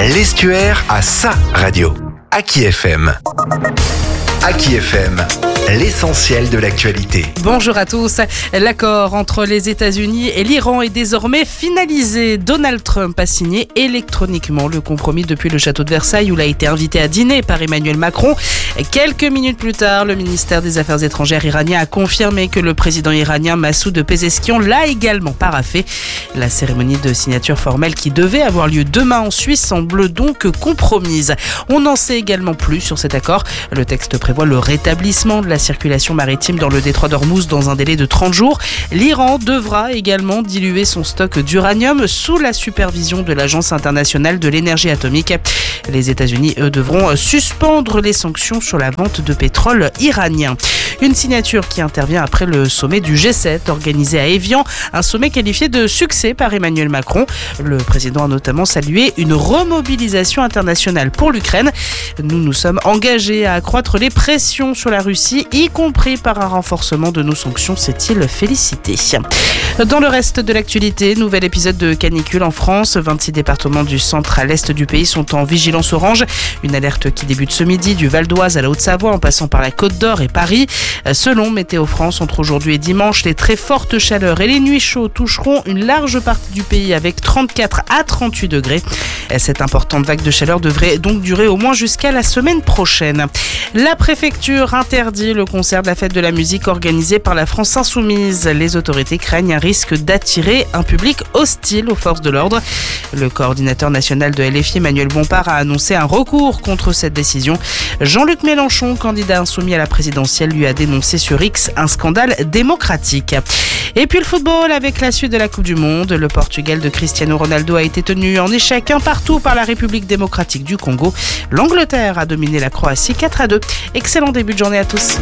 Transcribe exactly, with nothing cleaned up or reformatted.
L'estuaire a sa radio. Aki F M. Aki F M, l'essentiel de l'actualité. Bonjour à tous. L'accord entre les États-Unis et l'Iran est désormais finalisé. Donald Trump a signé électroniquement le compromis depuis le château de Versailles où il a été invité à dîner par Emmanuel Macron. Quelques minutes plus tard, le ministère des Affaires étrangères iranien a confirmé que le président iranien Massoud Pezeshkian l'a également paraphé. La cérémonie de signature formelle qui devait avoir lieu demain en Suisse semble donc compromise. On n'en sait également plus sur cet accord. Le texte prévoit le rétablissement de la circulation maritime dans le détroit d'Ormuz dans un délai de trente jours. L'Iran devra également diluer son stock d'uranium sous la supervision de l'Agence internationale de l'énergie atomique. Les États-Unis, eux, devront suspendre les sanctions sur la vente de pétrole iranien. Une signature qui intervient après le sommet du G sept organisé à Évian, un sommet qualifié de succès par Emmanuel Macron. Le président a notamment salué une remobilisation internationale pour l'Ukraine. Nous nous sommes engagés à accroître les pressions sur la Russie, y compris par un renforcement de nos sanctions, s'est-il félicité. Dans le reste de l'actualité, nouvel épisode de canicule en France. vingt-six départements du centre à l'est du pays sont en vigilance orange. Une alerte qui débute ce midi du Val d'Oise à la Haute-Savoie en passant par la Côte d'Or et Paris. Selon Météo France, entre aujourd'hui et dimanche, les très fortes chaleurs et les nuits chaudes toucheront une large partie du pays avec trente-quatre à trente-huit degrés. Cette importante vague de chaleur devrait donc durer au moins jusqu'à la semaine prochaine. La préfecture interdit le concert de la fête de la musique organisé par la France Insoumise. Les autorités craignent un risque d'attirer un public hostile aux forces de l'ordre. Le coordinateur national de L F I, Emmanuel Bompard, a annoncé un recours contre cette décision. Jean-Luc Mélenchon, candidat insoumis à la présidentielle, lui a dénoncé sur X un scandale démocratique. Et puis le football avec la suite de la Coupe du Monde. Le Portugal de Cristiano Ronaldo a été tenu en échec un partout par la République démocratique du Congo. L'Angleterre a dominé la Croatie quatre à deux. Excellent début de journée à tous.